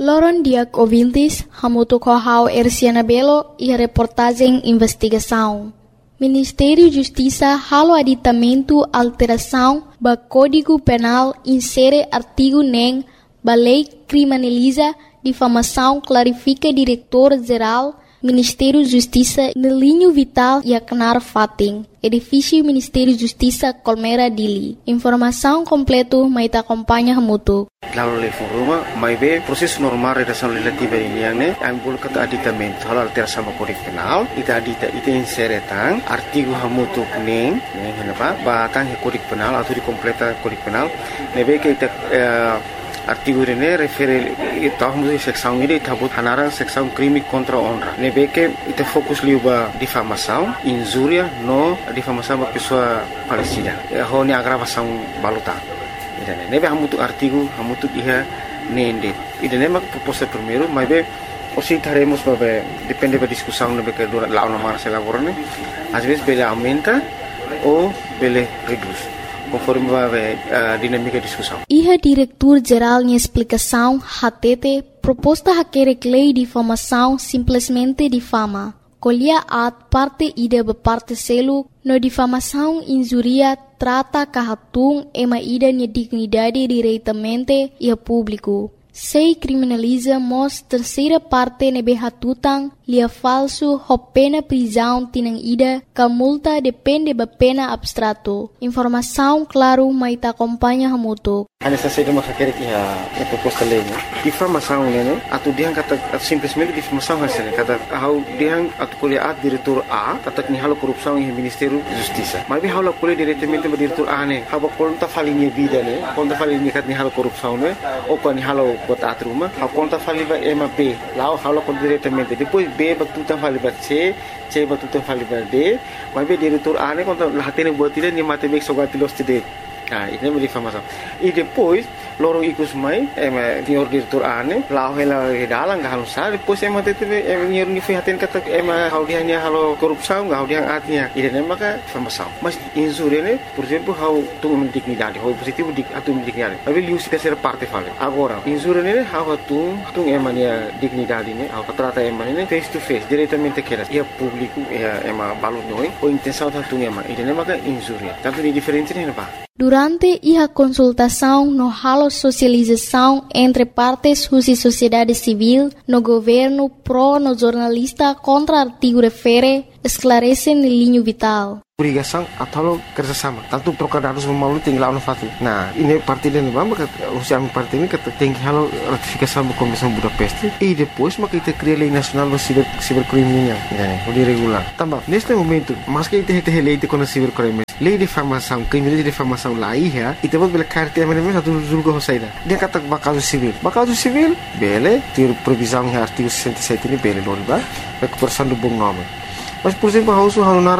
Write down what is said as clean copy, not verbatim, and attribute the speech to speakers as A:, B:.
A: Loron Diak Ouvintes, hamutu kohau Erciana Belo e a reportagem investigação. Ministério Justiça halo aditamento alteração ba Código Penal insere artigo nem ba lei criminaliza difamação clarifica diretor-geral Ministério Justiça no linho vital e acnar fating. Edifício Ministério Justiça Colmeira Dili. Informação completo maita acompanha hamutu.
B: Lalu level rumah, mai be proses normal redação legislativa ini yang ne, ambul kata aditamento hal alteração sama Kode Penal, ita insere tang artigo hamutu neng kenapa? Batang Kode Penal atau dikompleta Kode Penal, nebe kita artigo ini refere tahun seksão ini tabut hanara seksão crime contra honra. Nebe que ita fokus liuba difamação, injúria no difamação ba pessoa falecida. Ho ni agravação baluta. Nebe hamutu artigo hamutu iha nende. Ida nema proposta primeiro, mas be osi taremos babe depende da discussão nebe que dura lá na mara se lavorane. Às vezes bele aumenta ou bele reduz. Conforme a dinâmica de discussão.
A: Iha diretor-geral em explicação, hatete, proposta haquerek lei de difamação simplesmente difama. Colhia at parte ida parte selo, no difamação injuria trata kahatung ema ida ni dignidade diretamente e a público. Sei criminaliza mos terceira parte nebe hatutang lia falso ho pena prisão tinang ida ka multa depende ba pena abstrato. Informação claro maita acompanha hamutu.
B: Ana sa sede makakere ki a proposta lei, difamação né, atu diang kata simplesmente difamação hasil kata how diang atu kuliah diretor A kata ni halo korupsão em Ministério Justiça. Mas bi halo kuliah diretamente ba diretor A ne, haba konta falinha vida ne, konta falinha kat ni halo korupsão ne, ou kan ni halo bota atruma, ha konta faliba ema B, lao halo kon diretamente. Depois B batutan faliba C batutan faliba D, mas bi diretor A ne konta lahatene buat tidak ni mate bek sogati los tidak. Ah, ini menjadi difamação. E depois, loro ikus mai, senhor diretor ane, lau hela dalang gak halus sah. Depois tete, senhor ni fihatin kata, hau dia ni halo korupsão, hau dia atnya. Ini nama ka difamação. Mas injúria ne, por exemplo, hau tung dignidade, hau positivo atu dignidade. Mas liu se terceira parte fala. Agora, injúria ne, hau tung emania dignidade ne, hau trata emania face to face, diretamente aquelas. E a público, balut noi, ou intenção tung ema. Ini nama ka injúria. Tanto ni diferente ne ba.
A: Durante a consultação no halo socialização entre partes e sociedade civil, no governo pro no jornalista contra artigo refere, esclarece no linho vital.
B: Obrigação atau kerjasama. Tanto trocar dados memalu tinggal no fati. Nah, ini parti dan bamba usia parti ini kata tinggi halo ratifikasi sama Komisi Budapest. E depois maka kita cria lei nasional do cibercrime né, o regular. Tambah, neste momento, mas que kita lei de contra cibercrime. Lei de difamação, crime de difamação lá ia, e temos bela carta a mesma satu julgo hosaida. Dia kata bakal civil. Bakal civil, bele, ter previsão em artigo 67 ini bele loriba, recuperação do bom nome. Mas por exemplo, hausu halunara